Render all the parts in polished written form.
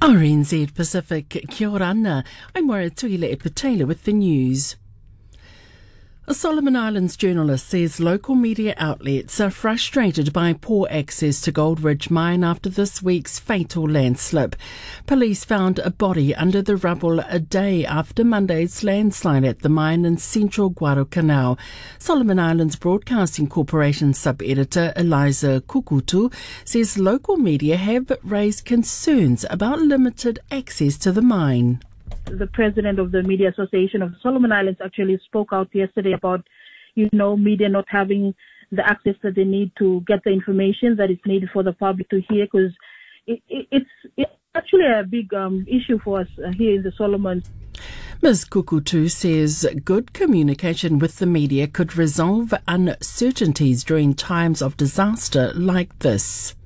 RNZ Pacific, kia ora ana. I'm Maura Tuile Epatela with the news. A Solomon Islands journalist says local media outlets are frustrated by poor access to Goldridge Mine after this week's fatal landslip. Police found a body under the rubble a day after Monday's landslide at the mine in central Guadalcanal. Solomon Islands Broadcasting Corporation sub-editor Eliza Kukutu says local media have raised concerns about limited access to the mine. The president of the Media Association of Solomon Islands actually spoke out yesterday about, media not having the access that they need to get the information that is needed for the public to hear, because it's actually a big issue for us here in the Solomons. Ms. Kukutu says good communication with the media could resolve uncertainties during times of disaster like this.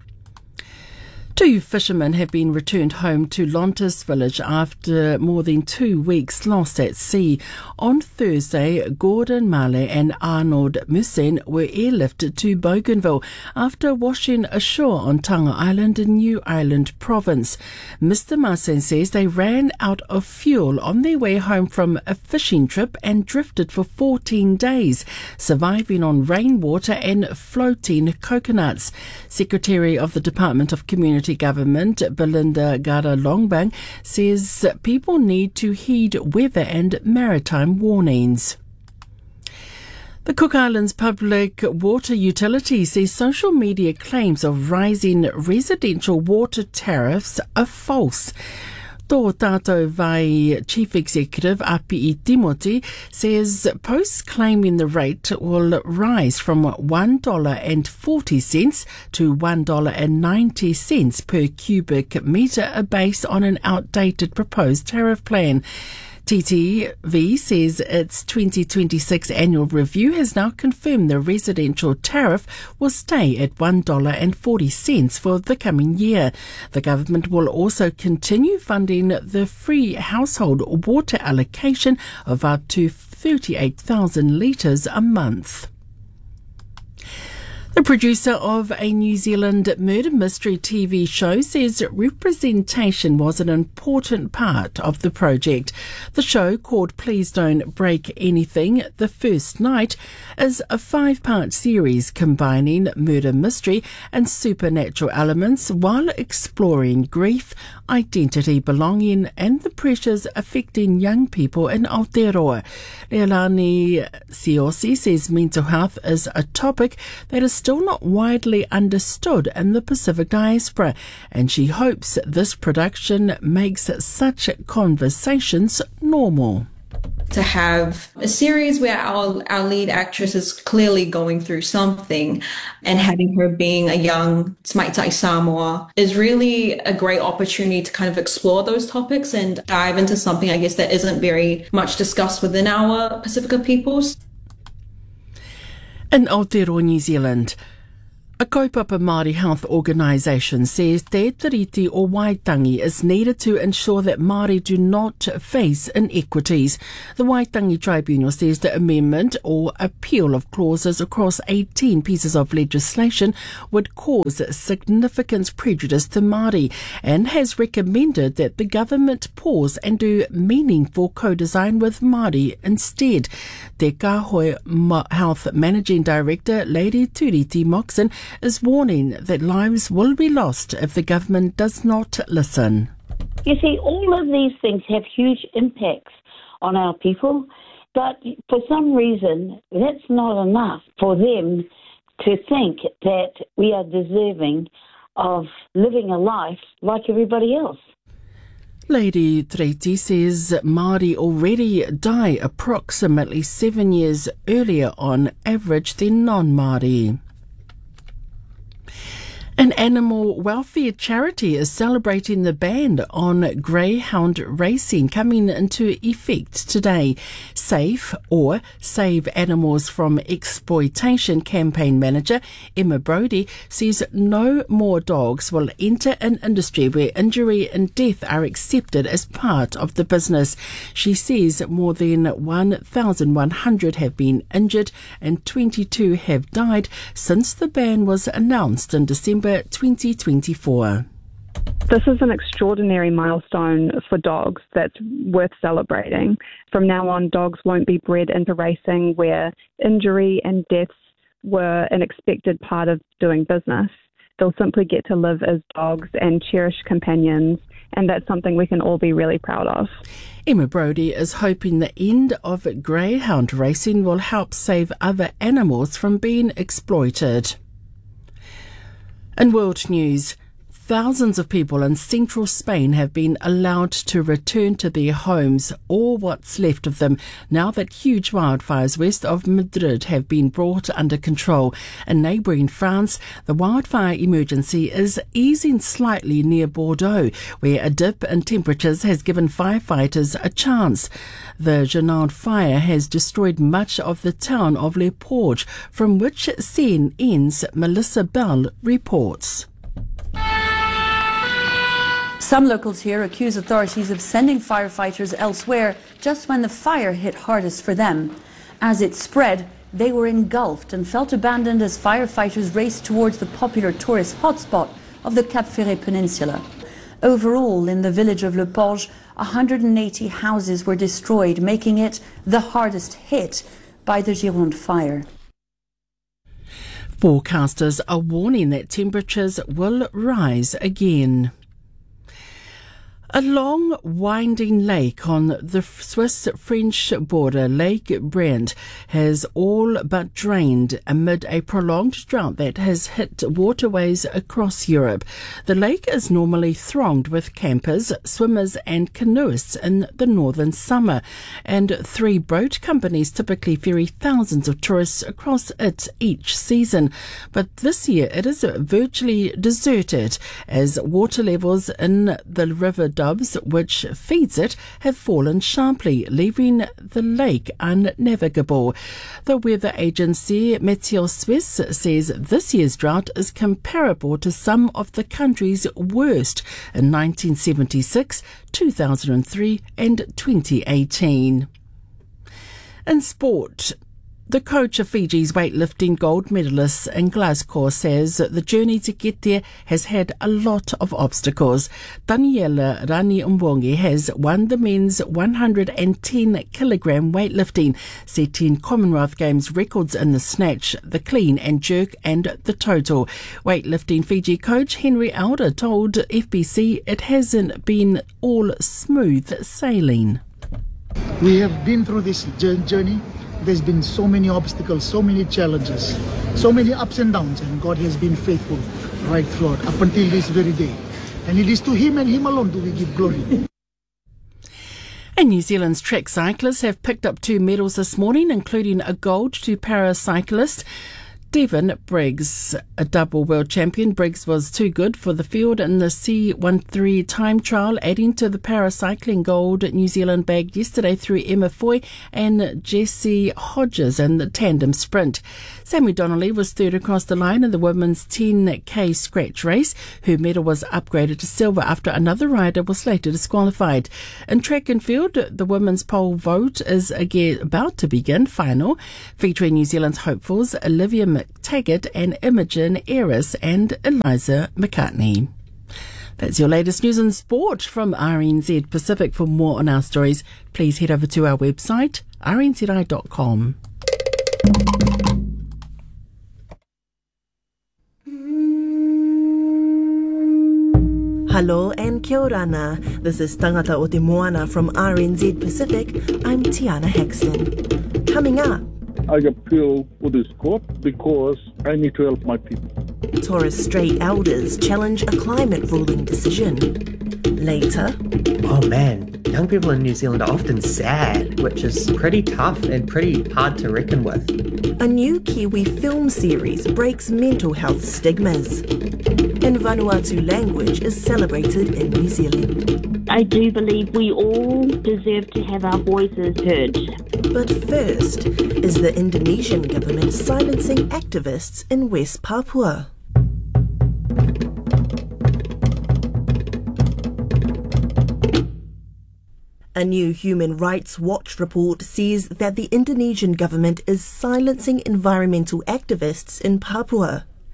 2 fishermen have been returned home to Lontis village after more than 2 weeks lost at sea. On Thursday, Gordon Male and Arnold Musen were airlifted to Bougainville after washing ashore on Tonga Island in New Ireland province. Mr. Musen says they ran out of fuel on their way home from a fishing trip and drifted for 14 days, surviving on rainwater and floating coconuts. Secretary of the Department of Community Government, Belinda Gara-Longbang, says people need to heed weather and maritime warnings. The Cook Islands Public Water Utility says social media claims of rising residential water tariffs are false. Tō tātou vai Chief Executive Api Timoti says posts claiming the rate will rise from $1.40 to $1.90 per cubic metre are based on an outdated proposed tariff plan. TTV says its 2026 annual review has now confirmed the residential tariff will stay at $1.40 for the coming year. The government will also continue funding the free household water allocation of up to 38,000 litres a month. The producer of a New Zealand murder mystery TV show says representation was an important part of the project. The show, called Please Don't Break Anything, The First Night, is a 5-part series combining murder mystery and supernatural elements while exploring grief, identity, belonging and the pressures affecting young people in Aotearoa. Leilani Siosi says mental health is a topic that is still not widely understood in the Pacific diaspora, and she hopes this production makes such conversations normal. To have a series where our lead actress is clearly going through something, and having her being a young Smaitai Samoa is really a great opportunity to kind of explore those topics and dive into something, I guess, that isn't very much discussed within our Pacifica peoples. In Aotearoa, New Zealand, a kaupapa Māori health organisation says Te Tiriti o Waitangi is needed to ensure that Māori do not face inequities. The Waitangi Tribunal says the amendment or appeal of clauses across 18 pieces of legislation would cause significant prejudice to Māori and has recommended that the government pause and do meaningful co-design with Māori instead. Te Kāhoi Health Managing Director, Lady Turiti Moxon, is warning that lives will be lost if the government does not listen. You see, all of these things have huge impacts on our people, but for some reason that's not enough for them to think that we are deserving of living a life like everybody else. Lady Treaty says Māori already die approximately 7 years earlier on average than non-Māori. An animal welfare charity is celebrating the ban on greyhound racing coming into effect today. Safe or Save Animals from Exploitation campaign manager Emma Brody says no more dogs will enter an industry where injury and death are accepted as part of the business. She says more than 1,100 have been injured and 22 have died since the ban was announced in December 2024. This is an extraordinary milestone for dogs that's worth celebrating. From now on, dogs won't be bred into racing where injury and deaths were an expected part of doing business. They'll simply get to live as dogs and cherished companions, and that's something we can all be really proud of. Emma Brodie is hoping the end of greyhound racing will help save other animals from being exploited. In world news, thousands of people in central Spain have been allowed to return to their homes, or what's left of them, now that huge wildfires west of Madrid have been brought under control. In neighbouring France, the wildfire emergency is easing slightly near Bordeaux, where a dip in temperatures has given firefighters a chance. The Gironde fire has destroyed much of the town of Les Porges, from which CNN's Melissa Bell reports. Some locals here accuse authorities of sending firefighters elsewhere just when the fire hit hardest for them. As it spread, they were engulfed and felt abandoned as firefighters raced towards the popular tourist hotspot of the Cap Ferret Peninsula. Overall, in the village of Les Porges, 180 houses were destroyed, making it the hardest hit by the Gironde fire. Forecasters are warning that temperatures will rise again. A long, winding lake on the Swiss-French border, Lake Brent, has all but drained amid a prolonged drought that has hit waterways across Europe. The lake is normally thronged with campers, swimmers and canoeists in the northern summer, and 3 boat companies typically ferry thousands of tourists across it each season. But this year it is virtually deserted as water levels in the River Doubs, which feeds it, have fallen sharply, leaving the lake unnavigable. The weather agency Météo Suisse says this year's drought is comparable to some of the country's worst in 1976, 2003 and 2018. In sport, the coach of Fiji's weightlifting gold medalists in Glasgow says the journey to get there has had a lot of obstacles. Daniela Rani Umbongi has won the men's 110 kilogram weightlifting, setting Commonwealth Games records in the snatch, the clean and jerk and the total. Weightlifting Fiji coach Henry Alder told FBC it hasn't been all smooth sailing. We have been through this journey. There's been so many obstacles, so many challenges, so many ups and downs, and God has been faithful right throughout, up until this very day. And it is to Him and Him alone do we give glory. And New Zealand's track cyclists have picked up 2 medals this morning, including a gold to paracyclist Devon Briggs, a double world champion. Briggs was too good for the field in the C13 time trial, adding to the paracycling gold New Zealand bagged yesterday through Emma Foy and Jessie Hodges in the tandem sprint. Sammy Donnelly was third across the line in the women's 10k scratch race. Her medal was upgraded to silver after another rider was later disqualified. In track and field, the women's pole vault is again about to begin, final, featuring New Zealand's hopefuls Olivia McTaggart and Imogen Eris and Eliza McCartney. That's your latest news and sport from RNZ Pacific. For more on our stories, please head over to our website, rnzi.com. Hello and kia orana. This is Tangata o Te Moana from RNZ Pacific. I'm Tiana Hexton. Coming up, I appeal for this court because I need to help my people. Torres Strait elders challenge a climate ruling decision. Later, oh man, young people in New Zealand are often sad, which is pretty tough and pretty hard to reckon with. a new Kiwi film series breaks mental health stigmas. And Vanuatu language is celebrated in New Zealand. I do believe we all deserve to have our voices heard. But first, is the Indonesian government silencing activists in West Papua? A new Human Rights Watch report says that the Indonesian government is silencing environmental activists in Papua.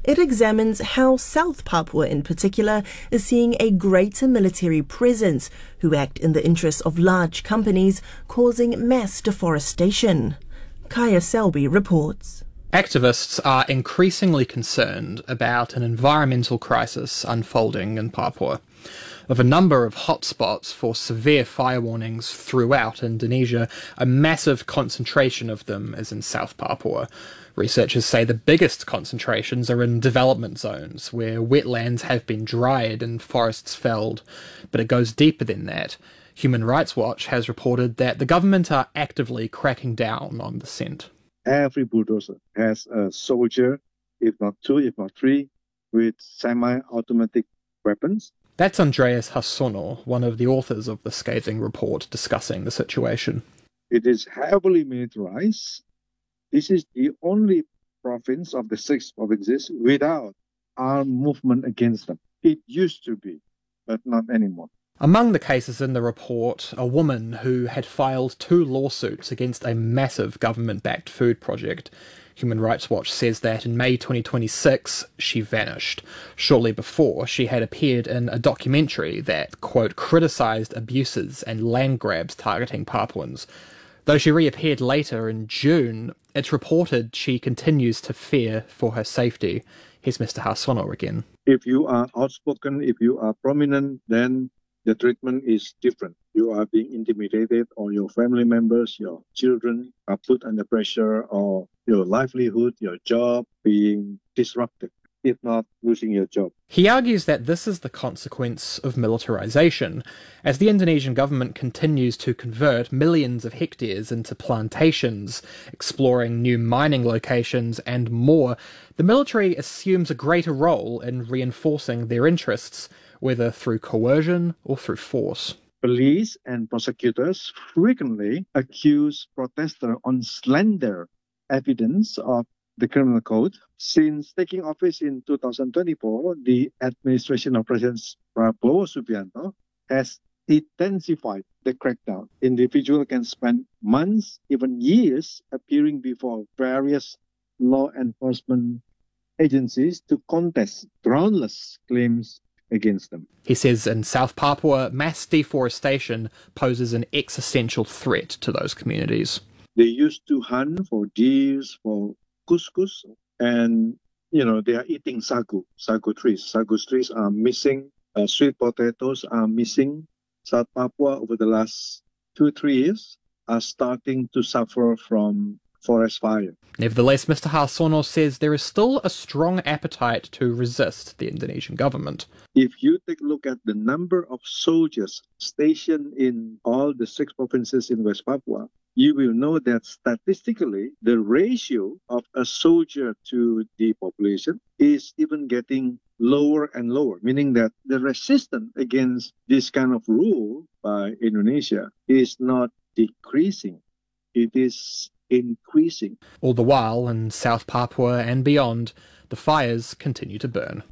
It examines how South Papua in particular is seeing a greater military presence who act in the interests of large companies, causing mass deforestation. Kaya Selby reports. Activists are increasingly concerned about an environmental crisis unfolding in Papua. Of a number of hotspots for severe fire warnings throughout Indonesia, a massive concentration of them is in South Papua. Researchers say the biggest concentrations are in development zones, where wetlands have been dried and forests felled. But it goes deeper than that. Human Rights Watch has reported that the government are actively cracking down on the scent. Every bulldozer has a soldier, if not two, if not three, with semi-automatic weapons. That's Andreas Hassono, one of the authors of the scathing report discussing the situation. It is heavily militarized. This is the only province of the 6 provinces without armed movement against them. It used to be, but not anymore. Among the cases in the report, a woman who had filed 2 lawsuits against a massive government-backed food project. Human Rights Watch says that in May 2026, she vanished. Shortly before, she had appeared in a documentary that, quote, criticised abuses and land grabs targeting Papuans. Though she reappeared later in June, it's reported she continues to fear for her safety. Here's Mr. Hassono again. If you are outspoken, if you are prominent, then the treatment is different. You are being intimidated, or your family members, your children are put under pressure, or your livelihood, your job being disrupted, if not losing your job. He argues that this is the consequence of militarization. As the Indonesian government continues to convert millions of hectares into plantations, exploring new mining locations and more, the military assumes a greater role in reinforcing their interests, whether through coercion or through force. Police and prosecutors frequently accuse protesters on slender evidence of the criminal code. Since taking office in 2024, the administration of President Prabowo Subianto has intensified the crackdown. Individuals can spend months, even years, appearing before various law enforcement agencies to contest groundless claims against them. He says in South Papua, mass deforestation poses an existential threat to those communities. They used to hunt for deers, for couscous, and they are eating sagu trees. Sagu trees are missing. Sweet potatoes are missing. South Papua over the last 2-3 years are starting to suffer from forest fire. Nevertheless, Mr. Hassono says there is still a strong appetite to resist the Indonesian government. If you take a look at the number of soldiers stationed in all the 6 provinces in West Papua, you will know that statistically, the ratio of a soldier to the population is even getting lower and lower, meaning that the resistance against this kind of rule by Indonesia is not decreasing. It is increasing. All the while, in South Papua and beyond, the fires continue to burn.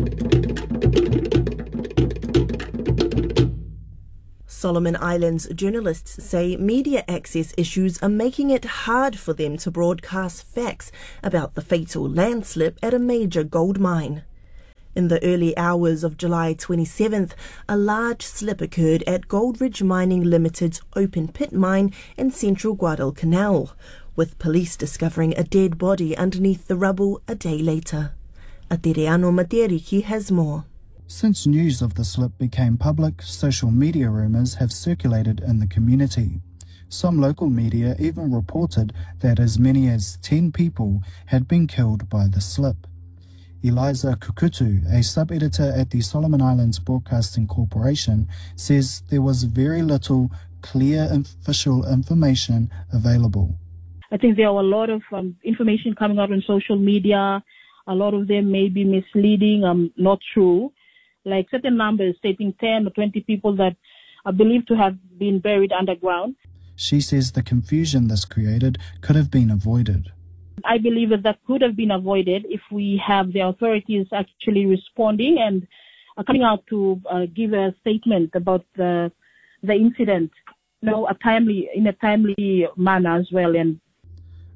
Solomon Islands journalists say media access issues are making it hard for them to broadcast facts about the fatal landslip at a major gold mine. In the early hours of July 27th, a large slip occurred at Goldridge Mining Limited's open pit mine in central Guadalcanal, with police discovering a dead body underneath the rubble a day later. Atereano Materiki has more. Since news of the slip became public, social media rumours have circulated in the community. Some local media even reported that as many as 10 people had been killed by the slip. Eliza Kukutu, a sub-editor at the Solomon Islands Broadcasting Corporation, says there was very little clear official information available. I think there are a lot of information coming out on social media. A lot of them may be misleading, not true. Like certain numbers stating 10 or 20 people that are believed to have been buried underground. She says the confusion this created could have been avoided. I believe that could have been avoided if we have the authorities actually responding and coming out to give a statement about the incident, in a timely manner as well. And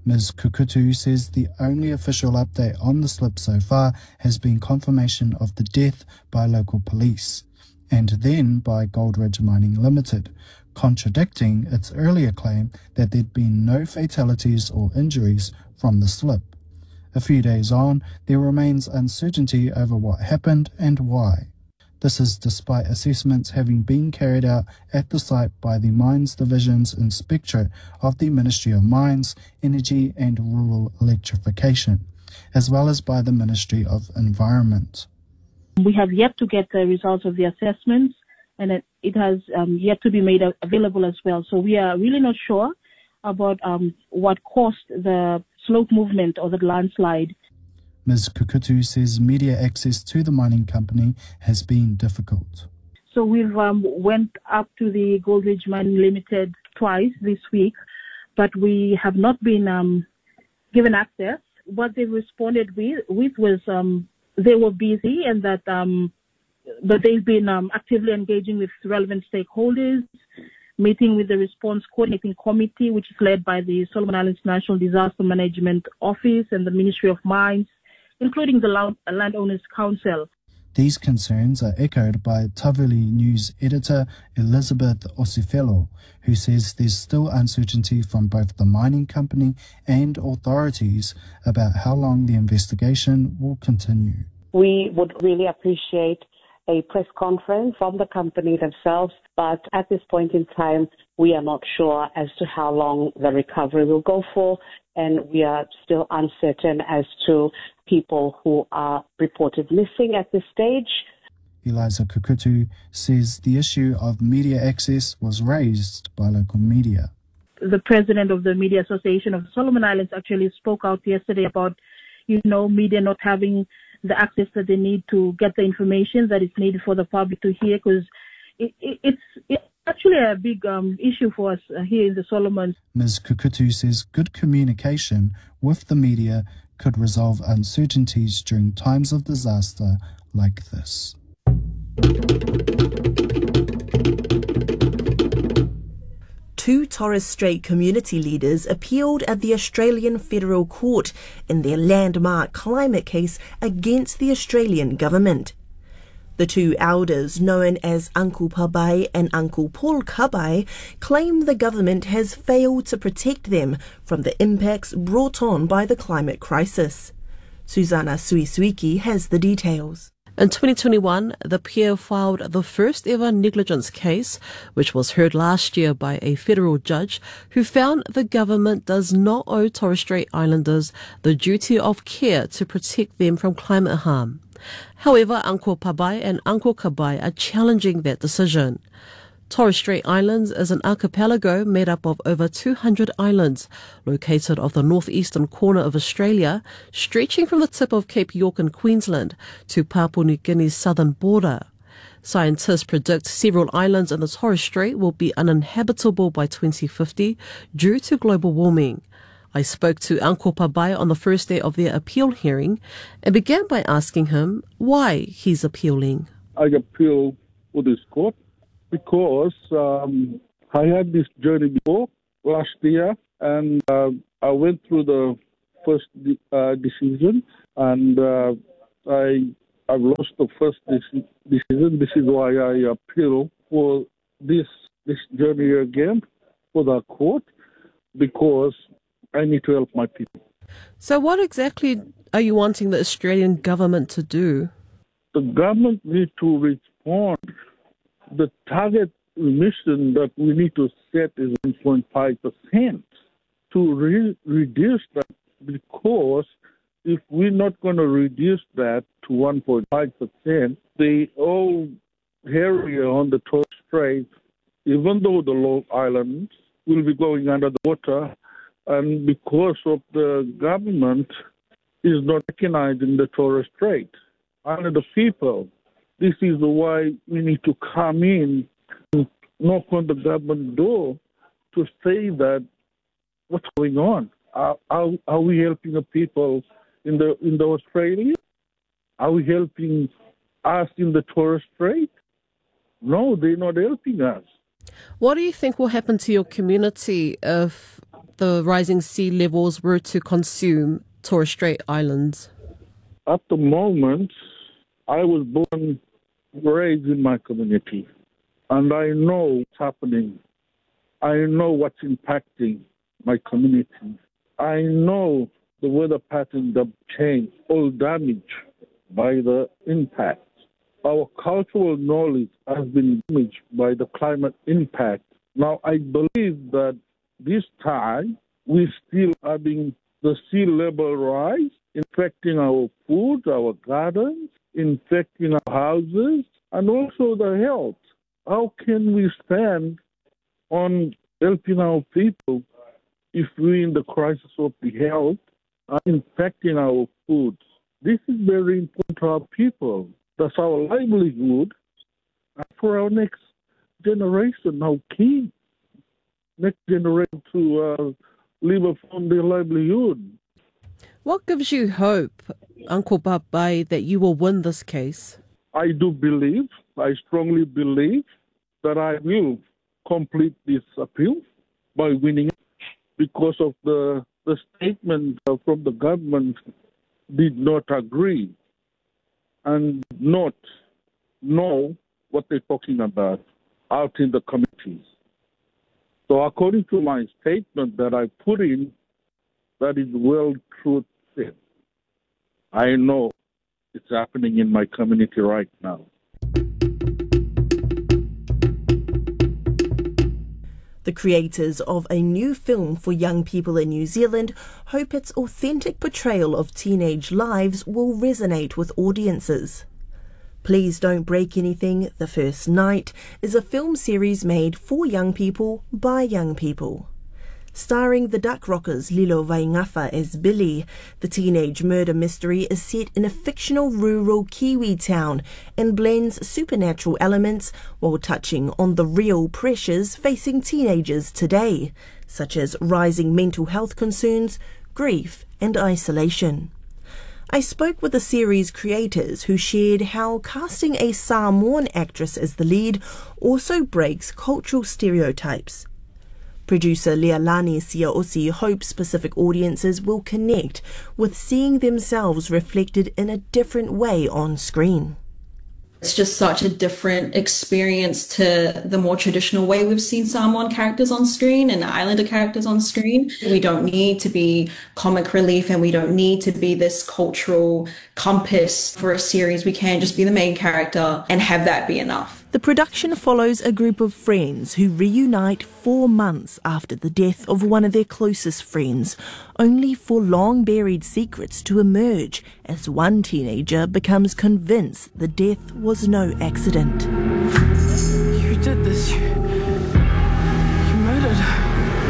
Ms. Kukutu says the only official update on the slip so far has been confirmation of the death by local police, and then by Goldridge Mining Limited, contradicting its earlier claim that there'd been no fatalities or injuries from the slip. A few days on, there remains uncertainty over what happened and why. This is despite assessments having been carried out at the site by the Mines Division's Inspectorate of the Ministry of Mines, Energy and Rural Electrification, as well as by the Ministry of Environment. We have yet to get the results of the assessments, and it has yet to be made available as well. So we are really not sure about what caused the slope movement or the landslide. Ms. Kukutu says media access to the mining company has been difficult. So we've went up to the Goldridge Mining Limited twice this week, but we have not been given access. What they responded with was they were busy and that but they've been actively engaging with relevant stakeholders, meeting with the Response Coordinating Committee, which is led by the Solomon Islands National Disaster Management Office and the Ministry of Mines, including the Landowners Council. These concerns are echoed by Tavuli News editor Elizabeth Osifelo, who says there's still uncertainty from both the mining company and authorities about how long the investigation will continue. We would really appreciate a press conference from the company themselves, but at this point in time, we are not sure as to how long the recovery will go for, and we are still uncertain as to people who are reported missing at this stage. Eliza Kukutu says the issue of media access was raised by local media. The president of the Media Association of Solomon Islands actually spoke out yesterday about, media not having the access that they need to get the information that is needed for the public to hear, because it's actually a big issue for us here in the Solomons. Ms. Kukutu says good communication with the media could resolve uncertainties during times of disaster like this. Two Torres Strait community leaders appealed at the Australian Federal Court in their landmark climate case against the Australian government. The two elders, known as Uncle Pabai and Uncle Paul Kabai, claim the government has failed to protect them from the impacts brought on by the climate crisis. Susanna Suisuiki has the details. In 2021, the pair filed the first ever negligence case, which was heard last year by a federal judge who found the government does not owe Torres Strait Islanders the duty of care to protect them from climate harm. However, Uncle Pabai and Uncle Kabai are challenging that decision. Torres Strait Islands is an archipelago made up of over 200 islands, located off the northeastern corner of Australia, stretching from the tip of Cape York in Queensland to Papua New Guinea's southern border. Scientists predict several islands in the Torres Strait will be uninhabitable by 2050 due to global warming. I spoke to Uncle Pabai on the first day of their appeal hearing and began by asking him why he's appealing. I appeal for this court because I had this journey before last year, and I went through the first decision, and I've lost the first decision. This is why I appeal for this journey again for the court, because I need to help my people. So what exactly are you wanting the Australian government to do? The government needs to respond. The target emission that we need to set is 1.5% to reduce that, because if we're not going to reduce that to 1.5%, the whole area on the Torres Strait, even though the low islands will be going under the water, and because of the government is not recognizing the Torres Strait under the people, this is why we need to come in and knock on the government door to say that what's going on. Are we helping the people in the Australia? Are we helping us in the Torres Strait? No, they're not helping us. What do you think will happen to your community if the rising sea levels were to consume Torres Strait Islands? At the moment, I was born, raised in my community, and I know what's happening. I know what's impacting my community. I know the weather patterns that change, all damaged by the impact. Our cultural knowledge has been damaged by the climate impact. Now, I believe that this time we're still having the sea level rise, infecting our food, our gardens, infecting our houses, and also the health. How can we stand on helping our people if we're in the crisis of the health and infecting our food? This is very important to our people. That's our livelihood. And for our next generation, our kids, next generation to live upon their livelihood. What gives you hope, Uncle Babai, that you will win this case? I do believe, I strongly believe that I will complete this appeal by winning it because of the statement from the government did not agree and not know what they're talking about out in the communities. So according to my statement that I put in, that is well truth said. I know it's happening in my community right now. The creators of a new film for young people in New Zealand hope its authentic portrayal of teenage lives will resonate with audiences. Please Don't Break Anything, The First Night is a film series made for young people by young people. Starring the Duck Rockers Lilo Vaingafa as Billy, the teenage murder mystery is set in a fictional rural Kiwi town and blends supernatural elements while touching on the real pressures facing teenagers today, such as rising mental health concerns, grief and isolation. I spoke with the series creators who shared how casting a Samoan actress as the lead also breaks cultural stereotypes. Producer Leilani Siaosi hopes specific audiences will connect with seeing themselves reflected in a different way on screen. It's just such a different experience to the more traditional way we've seen Samoan characters on screen and Islander characters on screen. We don't need to be comic relief and we don't need to be this cultural compass for a series. We can just be the main character and have that be enough. The production follows a group of friends who reunite 4 months after the death of one of their closest friends, only for long-buried secrets to emerge as one teenager becomes convinced the death was no accident. You did this. You murdered her.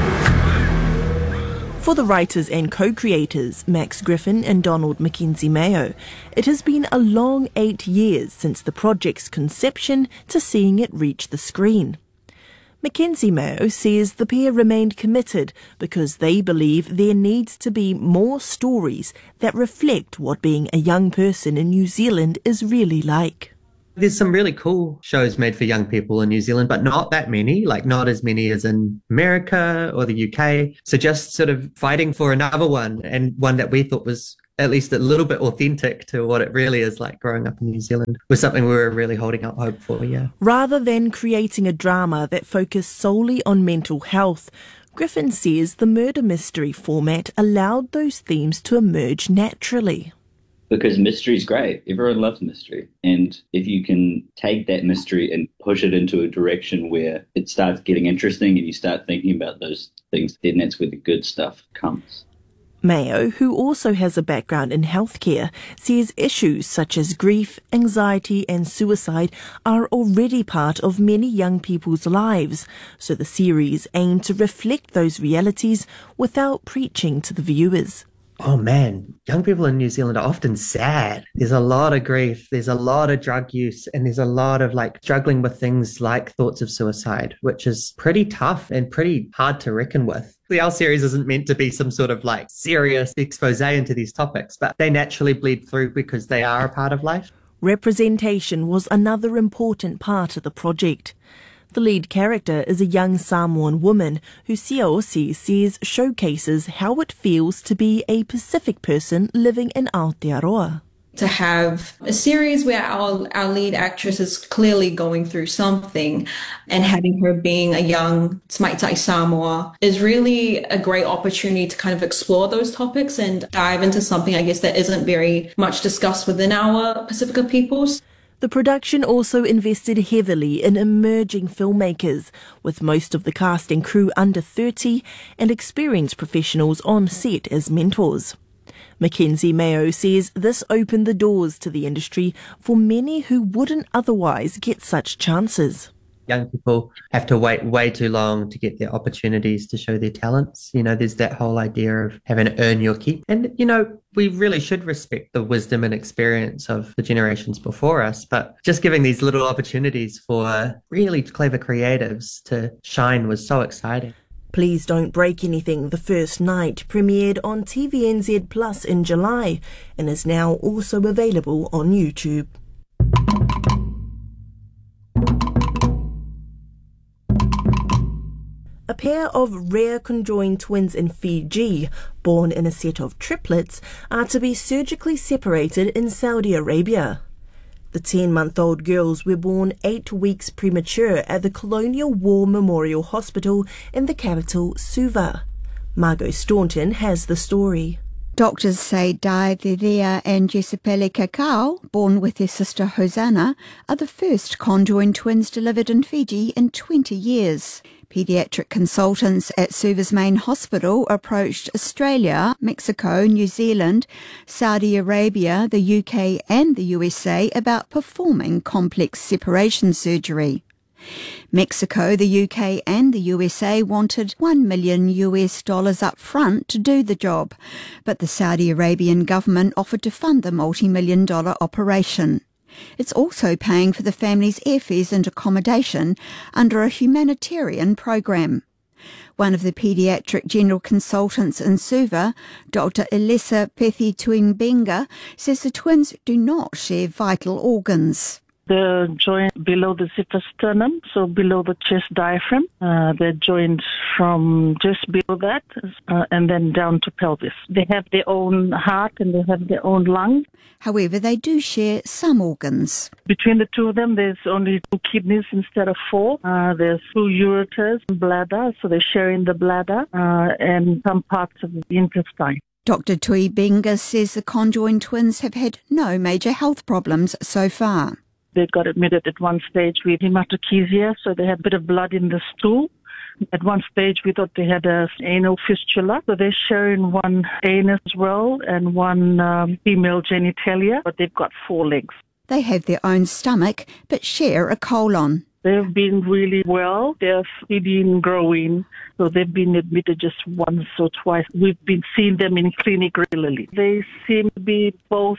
For the writers and co-creators, Max Griffin and Donald Mackenzie Mayo, it has been a long 8 years since the project's conception to seeing it reach the screen. Mackenzie Mayo says the pair remained committed because they believe there needs to be more stories that reflect what being a young person in New Zealand is really like. There's some really cool shows made for young people in New Zealand, but not that many, like not as many as in America or the UK. So just sort of fighting for another one, and one that we thought was at least a little bit authentic to what it really is like growing up in New Zealand was something we were really holding out hope for, yeah. Rather than creating a drama that focused solely on mental health, Griffin says the murder mystery format allowed those themes to emerge naturally. Because mystery is great. Everyone loves mystery. And if you can take that mystery and push it into a direction where it starts getting interesting and you start thinking about those things, then that's where the good stuff comes. Mayo, who also has a background in healthcare, says issues such as grief, anxiety and suicide are already part of many young people's lives, so the series aimed to reflect those realities without preaching to the viewers. Oh man, young people in New Zealand are often sad. There's a lot of grief, there's a lot of drug use, and there's a lot of struggling with things like thoughts of suicide, which is pretty tough and pretty hard to reckon with. Our series isn't meant to be some sort of serious expose into these topics, but they naturally bleed through because they are a part of life. Representation was another important part of the project. The lead character is a young Samoan woman who Siaosi says showcases how it feels to be a Pacific person living in Aotearoa. To have a series where our lead actress is clearly going through something, and having her being a young Smaitai Samoa is really a great opportunity to kind of explore those topics and dive into something, I guess, that isn't very much discussed within our Pacifica peoples. The production also invested heavily in emerging filmmakers, with most of the cast and crew under 30 and experienced professionals on set as mentors. Mackenzie Mayo says this opened the doors to the industry for many who wouldn't otherwise get such chances. Young people have to wait way too long to get their opportunities to show their talents. You know, there's that whole idea of having to earn your keep. And, you know, we really should respect the wisdom and experience of the generations before us, but just giving these little opportunities for really clever creatives to shine was so exciting. Please Don't Break Anything, the first night, premiered on TVNZ Plus in July and is now also available on YouTube. A pair of rare conjoined twins in Fiji, born in a set of triplets, are to be surgically separated in Saudi Arabia. The 10-month-old girls were born 8 weeks premature at the Colonial War Memorial Hospital in the capital, Suva. Margot Staunton has the story. Doctors say Daidea and Jessipele Kakao, born with their sister Hosanna, are the first conjoined twins delivered in Fiji in 20 years. Paediatric consultants at Suva's main hospital approached Australia, Mexico, New Zealand, Saudi Arabia, the UK and the USA about performing complex separation surgery. Mexico, the UK and the USA wanted $1 million up front to do the job, but the Saudi Arabian government offered to fund the multi-million-dollar operation. It's also paying for the family's airfares and accommodation under a humanitarian program. One of the paediatric general consultants in Suva, Dr. Elisa Pethi-Tuimbenga, says the twins do not share vital organs. They're joined below the xiphosternum, so below the chest diaphragm. They're joined from just below that and then down to pelvis. They have their own heart and they have their own lungs. However, they do share some organs. Between the two of them, there's only 2 kidneys instead of 4. There's 2 ureters and bladder, so they're sharing the bladder and some parts of the intestine. Dr. Tuimbenga says the conjoined twins have had no major health problems so far. They got admitted at one stage with hematochezia, so they had a bit of blood in the stool. At one stage, we thought they had an anal fistula, so they're sharing one anus as well and one female genitalia, but they've got 4 legs. They have their own stomach, but share a colon. They've been really well. They're feeding, growing, so they've been admitted just once or twice. We've been seeing them in clinic regularly. They seem to be both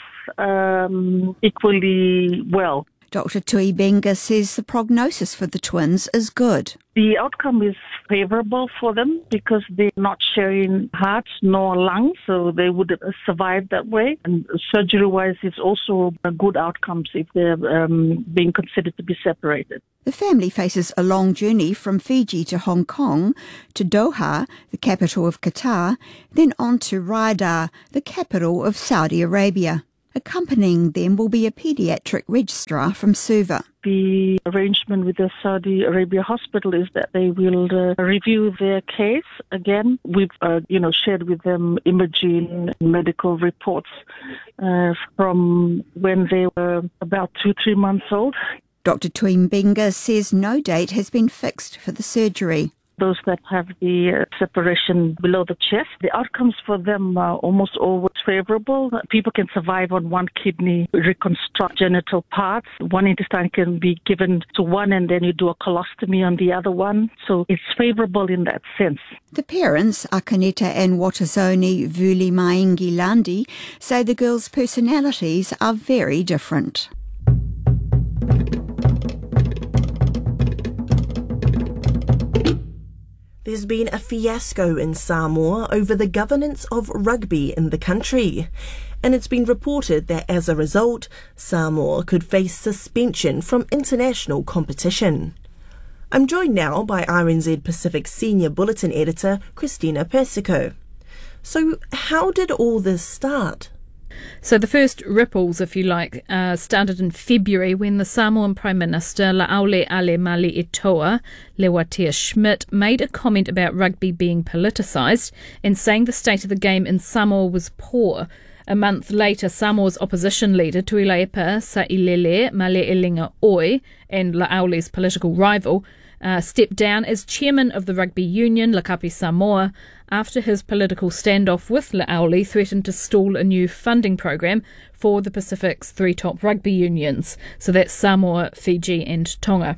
equally well. Dr. Tuimbenga says the prognosis for the twins is good. The outcome is favorable for them because they're not sharing hearts nor lungs, so they would survive that way. And surgery-wise, it's also a good outcomes if they're being considered to be separated. The family faces a long journey from Fiji to Hong Kong, to Doha, the capital of Qatar, then on to Riyadh, the capital of Saudi Arabia. Accompanying them will be a paediatric registrar from Suva. The arrangement with the Saudi Arabia hospital is that they will review their case again. We've, shared with them imaging and medical reports from when they were about 2-3 months old. Dr. Tuimbenga says no date has been fixed for the surgery. Those that have the separation below the chest, the outcomes for them are almost always favorable. People can survive on 1 kidney, reconstruct genital parts. 1 intestine can be given to one and then you do a colostomy on the other one. So it's favorable in that sense. The parents, Akaneta and Watazoni Vuli Maingi Landi, say the girls' personalities are very different. There's been a fiasco in Samoa over the governance of rugby in the country, and it's been reported that as a result, Samoa could face suspension from international competition. I'm joined now by RNZ Pacific Senior Bulletin Editor Christina Persico. So how did all this start? So the first ripples, if you like, started in February when the Samoan Prime Minister La'aole Ale Mali Etoa, Lewatia Schmidt, made a comment about rugby being politicised and saying the state of the game in Samoa was poor. A month later, Samoa's opposition leader Tuilaipa Sailele Male'elinga Oi and La'aole's political rival stepped down as chairman of the rugby union Lakapi Samoa after his political standoff with La'aole threatened to stall a new funding program for the Pacific's three top rugby unions. So that's Samoa, Fiji and Tonga.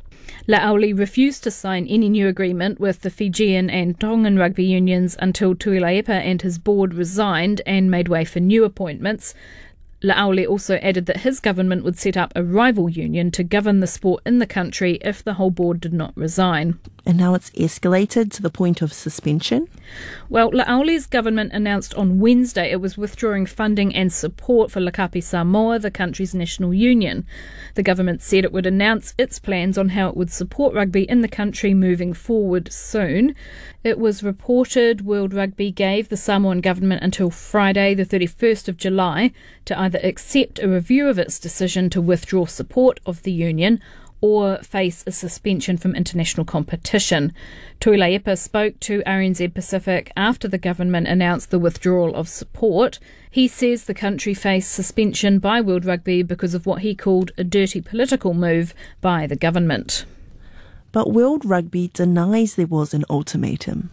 La'aole refused to sign any new agreement with the Fijian and Tongan rugby unions until Tuilaipa and his board resigned and made way for new appointments. La'aole also added that his government would set up a rival union to govern the sport in the country if the whole board did not resign. And now it's escalated to the point of suspension? Well, La'aole's government announced on Wednesday it was withdrawing funding and support for Lakapi Samoa, the country's national union. The government said it would announce its plans on how it would support rugby in the country moving forward soon. It was reported World Rugby gave the Samoan government until Friday, the 31st of July, to either accept a review of its decision to withdraw support of the union or face a suspension from international competition. Tuilaipa spoke to RNZ Pacific after the government announced the withdrawal of support. He says the country faced suspension by World Rugby because of what he called a dirty political move by the government. But World Rugby denies there was an ultimatum.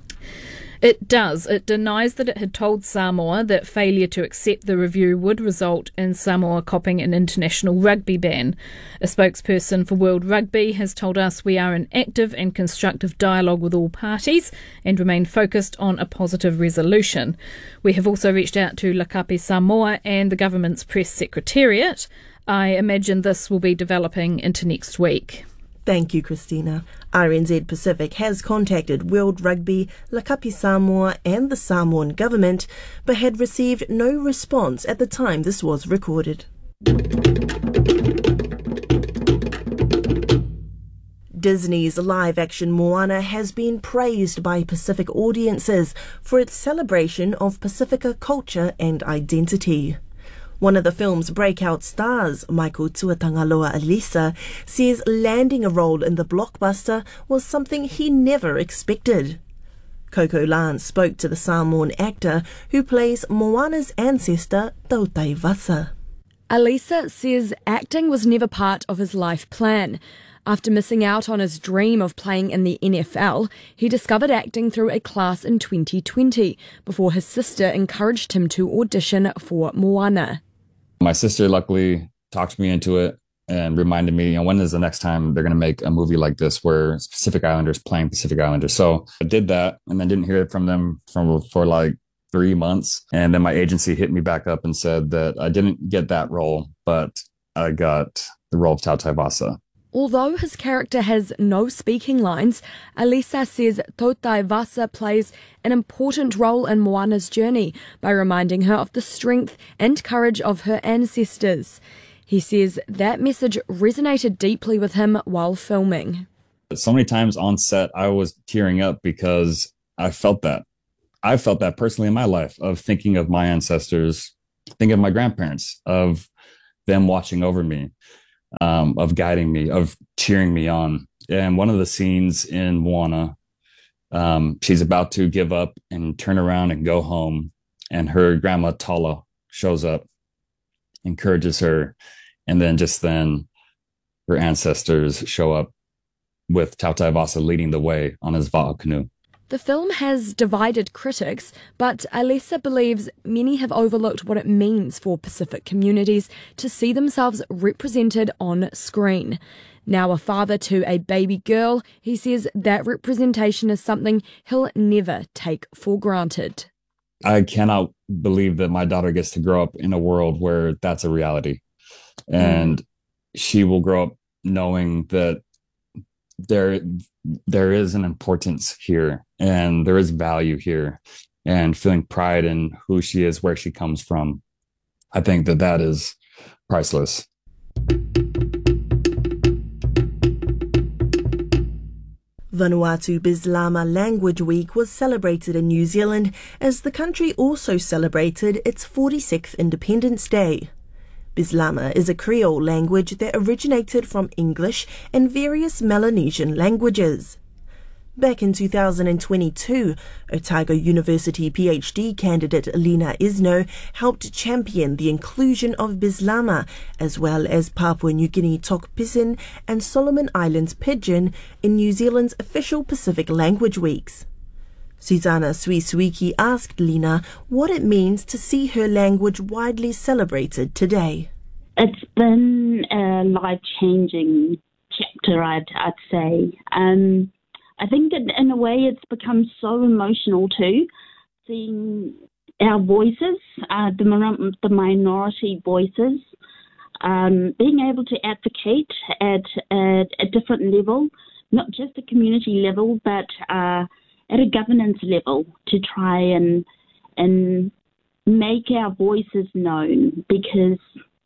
It does. It denies that it had told Samoa that failure to accept the review would result in Samoa copping an international rugby ban. A spokesperson for World Rugby has told us we are in active and constructive dialogue with all parties and remain focused on a positive resolution. We have also reached out to Lakapi Samoa and the government's press secretariat. I imagine this will be developing into next week. Thank you, Christina. RNZ Pacific has contacted World Rugby, Lakapi Samoa and the Samoan government, but had received no response at the time this was recorded. Disney's live-action Moana has been praised by Pacific audiences for its celebration of Pacifica culture and identity. One of the film's breakout stars, Michael Tuatangaloa Alisa, says landing a role in the blockbuster was something he never expected. Coco Lance spoke to the Samoan actor who plays Moana's ancestor, Tautai Vasa. Alisa says acting was never part of his life plan. After missing out on his dream of playing in the NFL, he discovered acting through a class in 2020 before his sister encouraged him to audition for Moana. My sister luckily talked me into it and reminded me, when is the next time they're going to make a movie like this where Pacific Islanders playing Pacific Islanders? So I did that and then didn't hear from them for like 3 months. And then my agency hit me back up and said that I didn't get that role, but I got the role of Tautai Vasa. Although his character has no speaking lines, Alisa says Tautai Vasa plays an important role in Moana's journey by reminding her of the strength and courage of her ancestors. He says that message resonated deeply with him while filming. So many times on set, I was tearing up because I felt that. I felt that personally in my life, of thinking of my ancestors, thinking of my grandparents, of them watching over me. Of guiding me, of cheering me on. And one of the scenes in Moana, she's about to give up and turn around and go home. And her grandma Tala shows up, encourages her. And then her ancestors show up with Tautai Vasa leading the way on his va'a canoe. The film has divided critics, but Alisa believes many have overlooked what it means for Pacific communities to see themselves represented on screen. Now a father to a baby girl, he says that representation is something he'll never take for granted. I cannot believe that my daughter gets to grow up in a world where that's a reality. And she will grow up knowing that there is an importance here and there is value here, and feeling pride in who she is, where she comes from. I think that is priceless. Vanuatu Bislama Language Week was celebrated in New Zealand as the country also celebrated its 46th Independence Day. Bislama is a Creole language that originated from English and various Melanesian languages. Back in 2022, Otago University PhD candidate Lina Isno helped champion the inclusion of Bislama, as well as Papua New Guinea Tok Pisin and Solomon Islands Pidgin in New Zealand's official Pacific Language Weeks. Susanna Suisuiki asked Lina what it means to see her language widely celebrated today. It's been a life-changing chapter, I'd say. I think in a way it's become so emotional too, seeing our voices, the minority voices, being able to advocate at a different level, not just a community level, but at a governance level to try and make our voices known, because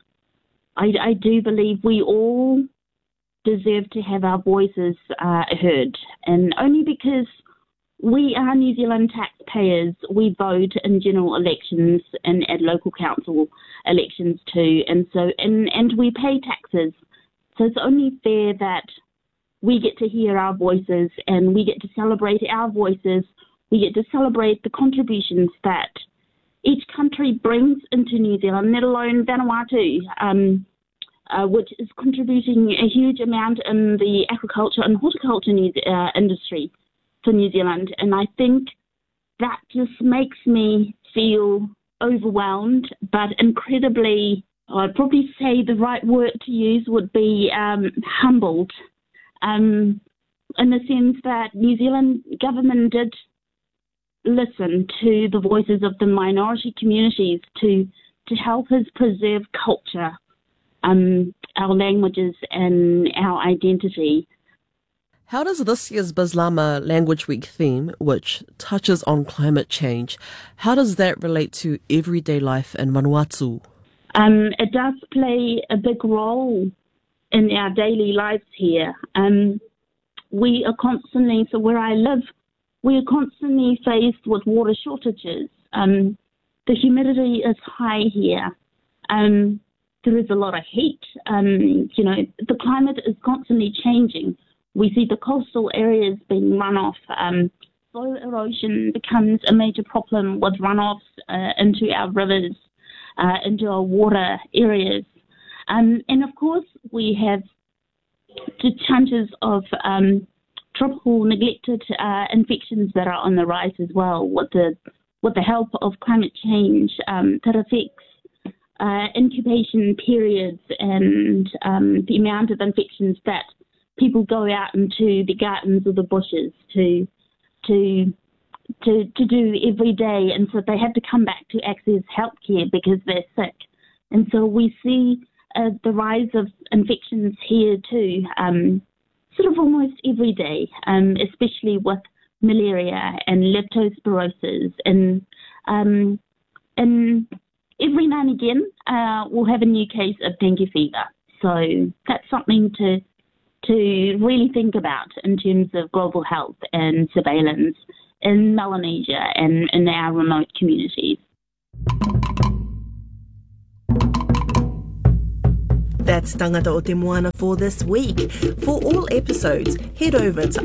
I do believe we all deserve to have our voices heard, and only because we are New Zealand taxpayers, we vote in general elections and at local council elections too, and we pay taxes. So it's only fair that we get to hear our voices and we get to celebrate our voices. We get to celebrate the contributions that each country brings into New Zealand, let alone Vanuatu, which is contributing a huge amount in the agriculture and horticulture industry for New Zealand. And I think that just makes me feel overwhelmed, but incredibly, I'd probably say the right word to use would be humbled, in the sense that New Zealand government did listen to the voices of the minority communities to help us preserve culture, our languages and our identity. How does this year's Bislama Language Week theme, which touches on climate change, how does that relate to everyday life in Vanuatu? It does play a big role in our daily lives here. We are constantly, so where I live, we are constantly faced with water shortages. The humidity is high here. There is a lot of heat. The climate is constantly changing. We see the coastal areas being run off. Soil erosion becomes a major problem with runoffs into our rivers, into our water areas. And of course, we have the chances of tropical neglected infections that are on the rise as well, with the help of climate change that affects incubation periods and the amount of infections that people go out into the gardens or the bushes to do every day, and so they have to come back to access healthcare because they're sick. And so we see the rise of infections here too, sort of almost every day, especially with malaria and leptospirosis, and every now and again we'll have a new case of dengue fever. So that's something to really think about in terms of global health and surveillance in Melanesia and in our remote communities. That's Tangata o Te Moana for this week. For all episodes, head over to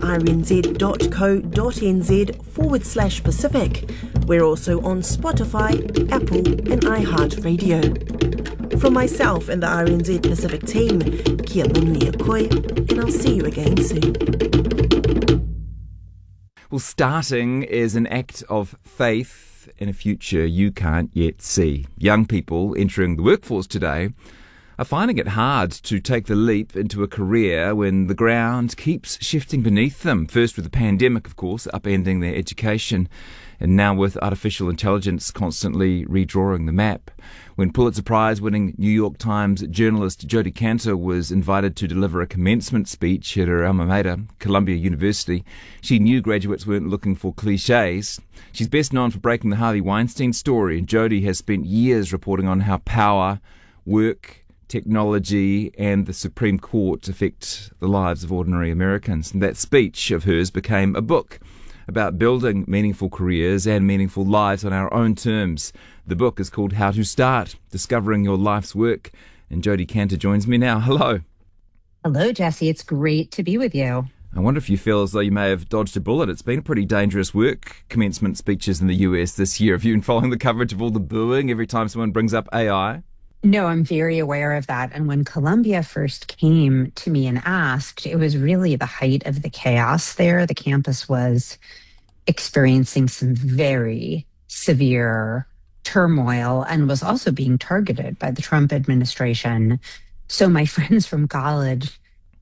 rnz.co.nz/Pacific. We're also on Spotify, Apple and iHeartRadio. From myself and the RNZ Pacific team, kia manui a koe, and I'll see you again soon. Well, starting is an act of faith in a future you can't yet see. Young people entering the workforce today are finding it hard to take the leap into a career when the ground keeps shifting beneath them. First with the pandemic, of course, upending their education, and now with artificial intelligence constantly redrawing the map. When Pulitzer Prize-winning New York Times journalist Jodi Kantor was invited to deliver a commencement speech at her alma mater, Columbia University, she knew graduates weren't looking for cliches. She's best known for breaking the Harvey Weinstein story, and Jodi has spent years reporting on how power, work, technology and the Supreme Court affect the lives of ordinary Americans. And that speech of hers became a book about building meaningful careers and meaningful lives on our own terms. The book is called How to Start, Discovering Your Life's Work. And Jodie Cantor joins me now. Hello. Hello, Jesse. It's great to be with you. I wonder if you feel as though you may have dodged a bullet. It's been a pretty dangerous work, commencement speeches in the US this year. Have you been following the coverage of all the booing every time someone brings up AI? No, I'm very aware of that. And when Columbia first came to me and asked, it was really the height of the chaos there. The campus was experiencing some very severe turmoil and was also being targeted by the Trump administration. So my friends from college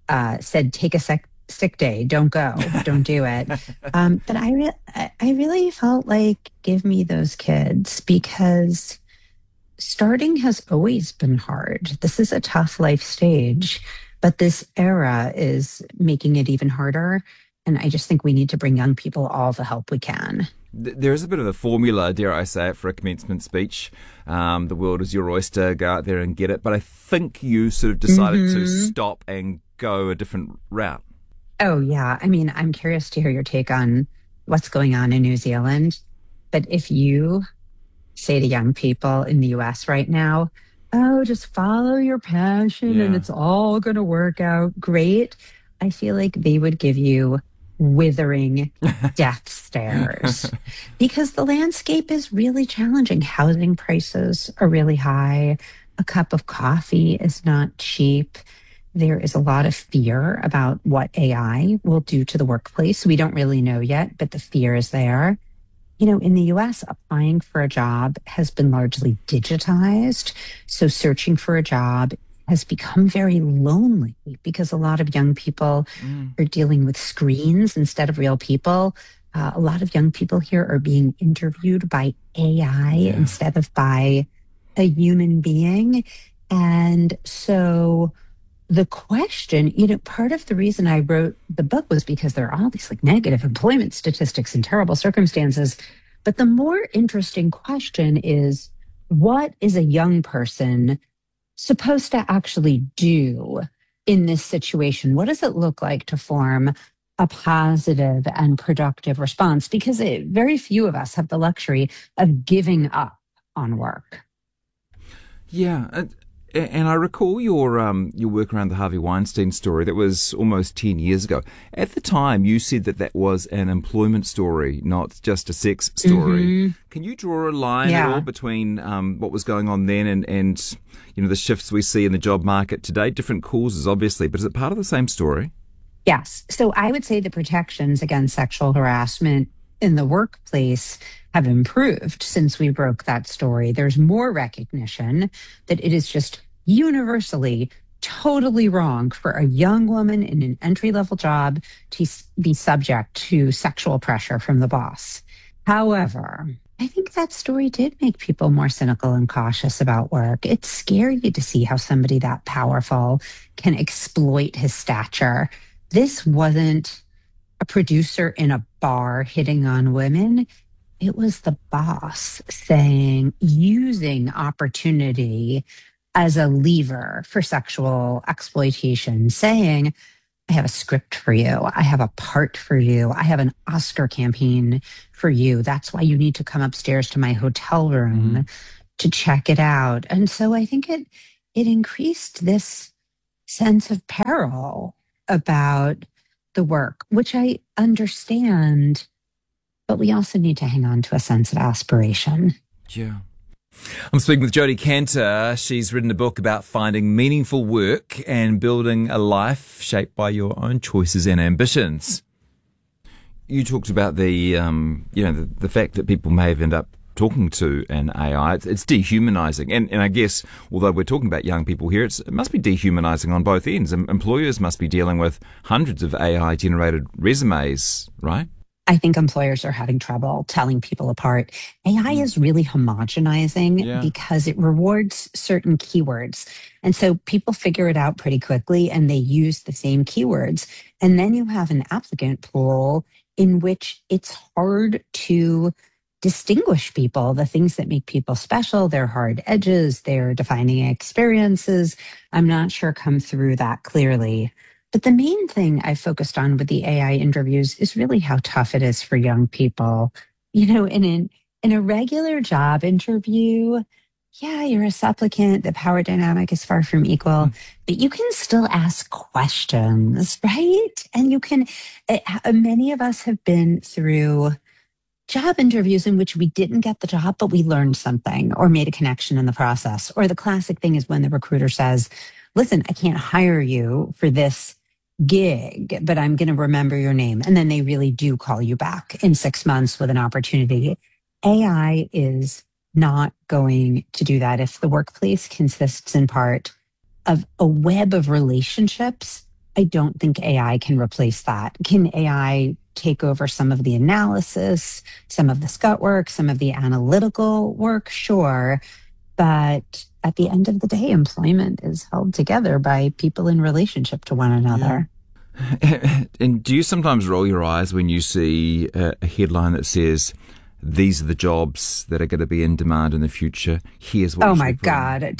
said, take a sick day, don't go, don't do it. But I really felt like, give me those kids, because starting has always been hard. This is a tough life stage, but this era is making it even harder. And I just think we need to bring young people all the help we can. There is a bit of a formula, dare I say it, for a commencement speech. The world is your oyster, go out there and get it. But I think you sort of decided to stop and go a different route. Oh, yeah. I mean, I'm curious to hear your take on what's going on in New Zealand. But if you say to young people in the US right now, oh, just follow your passion and it's all going to work out great, I feel like they would give you withering death stares, because the landscape is really challenging. Housing prices are really high. A cup of coffee is not cheap. There is a lot of fear about what AI will do to the workplace. We don't really know yet, but the fear is there. You know, in the US, applying for a job has been largely digitized. So searching for a job has become very lonely because a lot of young people are dealing with screens instead of real people. A lot of young people here are being interviewed by AI instead of by a human being. And so the question, you know, part of the reason I wrote the book was because there are all these like negative employment statistics and terrible circumstances. But the more interesting question is, what is a young person supposed to actually do in this situation? What does it look like to form a positive and productive response? Because very few of us have the luxury of giving up on work. Yeah. And I recall your work around the Harvey Weinstein story. That was almost 10 years ago. At the time, you said that was an employment story, not just a sex story. Can you draw a line at all between what was going on then and you know, the shifts we see in the job market today? Different causes, obviously, but is it part of the same story? Yes. So I would say the protections against sexual harassment in the workplace have improved since we broke that story. There's more recognition that it is just universally totally wrong for a young woman in an entry-level job to be subject to sexual pressure from the boss. However, I think that story did make people more cynical and cautious about work. It's scary to see how somebody that powerful can exploit his stature. This wasn't a producer in a bar hitting on women. It was the boss using opportunity as a lever for sexual exploitation, saying, I have a script for you. I have a part for you. I have an Oscar campaign for you. That's why you need to come upstairs to my hotel room to check it out. And so I think it increased this sense of peril about the work, which I understand, but we also need to hang on to a sense of aspiration. Yeah. I'm speaking with Jodie Cantor. She's written a book about finding meaningful work and building a life shaped by your own choices and ambitions. You talked about the fact that people may have ended up talking to an AI. It's dehumanizing. And I guess, although we're talking about young people here, it must be dehumanizing on both ends. Employers must be dealing with hundreds of AI-generated resumes, right? I think employers are having trouble telling people apart. AI is really homogenizing because it rewards certain keywords. And so people figure it out pretty quickly and they use the same keywords. And then you have an applicant pool in which it's hard to distinguish people, the things that make people special, their hard edges, their defining experiences, I'm not sure come through that clearly. But the main thing I focused on with the AI interviews is really how tough it is for young people. In a regular job interview, yeah, you're a supplicant. The power dynamic is far from equal, but you can still ask questions, right? And many of us have been through job interviews in which we didn't get the job, but we learned something or made a connection in the process. Or the classic thing is when the recruiter says, listen, I can't hire you for this gig, but I'm going to remember your name. And then they really do call you back in 6 months with an opportunity. AI is not going to do that. If the workplace consists in part of a web of relationships, I don't think AI can replace that. Can AI take over some of the analysis, some of the scut work, some of the analytical work? Sure. But at the end of the day, employment is held together by people in relationship to one another. Yeah. And do you sometimes roll your eyes when you see a headline that says, these are the jobs that are going to be in demand in the future? Here's what. Oh my God.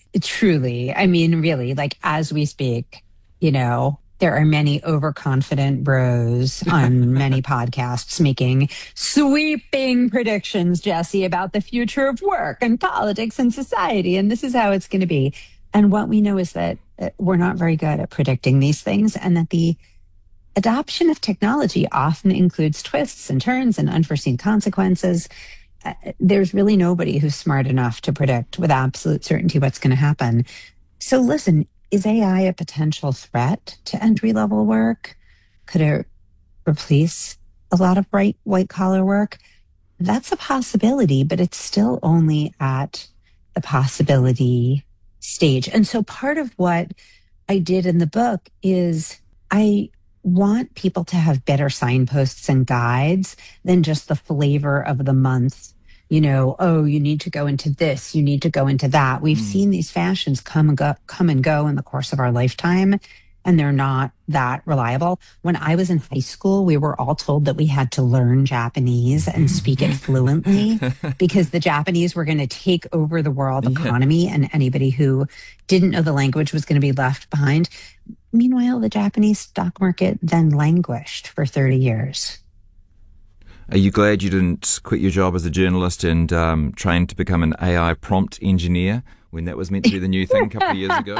Truly. I mean, really, like as we speak, there are many overconfident bros on many podcasts making sweeping predictions, Jesse, about the future of work and politics and society. And this is how it's going to be. And what we know is that we're not very good at predicting these things, and that the adoption of technology often includes twists and turns and unforeseen consequences. There's really nobody who's smart enough to predict with absolute certainty what's going to happen. So listen, is AI a potential threat to entry-level work? Could it replace a lot of bright white-collar work? That's a possibility, but it's still only at the possibility stage. And so part of what I did in the book is I want people to have better signposts and guides than just the flavor of the month. Oh, you need to go into this, you need to go into that. We've seen these fashions come and go in the course of our lifetime, and they're not that reliable. When I was in high school, we were all told that we had to learn Japanese and speak it fluently because the Japanese were going to take over the world economy, and anybody who didn't know the language was going to be left behind. Meanwhile, the Japanese stock market then languished for 30 years. Are you glad you didn't quit your job as a journalist and train to become an AI prompt engineer when that was meant to be the new thing a couple of years ago?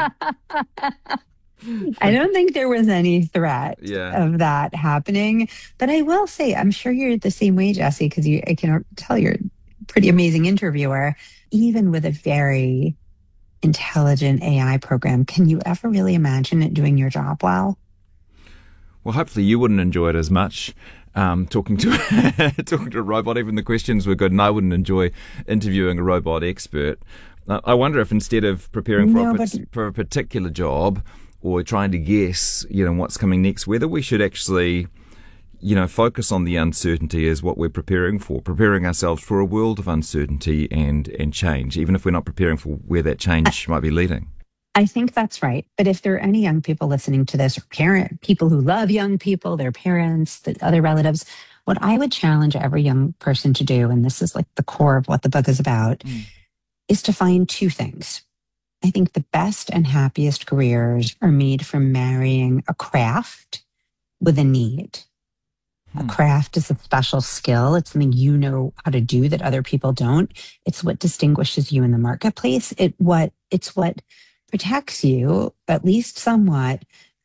I don't think there was any threat of that happening. But I will say, I'm sure you're the same way, Jesse, because I can tell you're a pretty amazing interviewer. Even with a very intelligent AI program, can you ever really imagine it doing your job well? Well, hopefully you wouldn't enjoy it as much. Talking to a robot, even the questions were good, and I wouldn't enjoy interviewing a robot expert. I wonder if instead of preparing for a particular job or trying to guess, what's coming next, whether we should actually, focus on the uncertainty as what we're preparing ourselves for a world of uncertainty and change, even if we're not preparing for where that change might be leading. I think that's right. But if there are any young people listening to this, or people who love young people, their parents, the other relatives, what I would challenge every young person to do, and this is like the core of what the book is about, is to find two things. I think the best and happiest careers are made from marrying a craft with a need. A craft is a special skill. It's something you know how to do that other people don't. It's what distinguishes you in the marketplace. It's what protects you, at least somewhat,